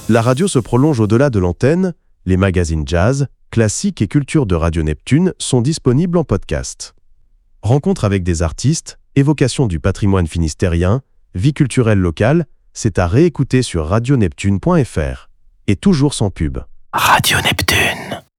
La radio se prolonge au-delà de l'antenne, les magazines jazz, classiques et culture de Radio Neptune sont disponibles en podcast. Rencontres avec des artistes, évocation du patrimoine finistérien, vie culturelle locale, c'est à réécouter sur radioneptune.fr. Et toujours sans pub. Radio Neptune.